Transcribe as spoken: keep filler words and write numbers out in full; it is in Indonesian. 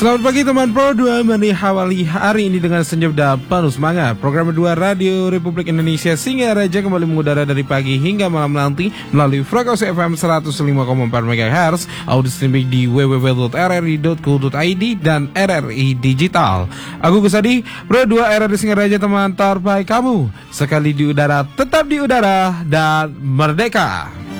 Selamat pagi teman Pro dua, mengawali hari ini dengan senyum dan penuh semangat. Program dua Radio Republik Indonesia Singaraja kembali mengudara dari pagi hingga malam nanti melalui frekuensi F M seratus lima koma empat megahertz, audio streaming di w w w titik r r i titik co titik i d dan R R I Digital. Aku Gusadi, Pro dua R R I Singaraja, teman terbaik kamu. Sekali di udara, tetap di udara dan merdeka.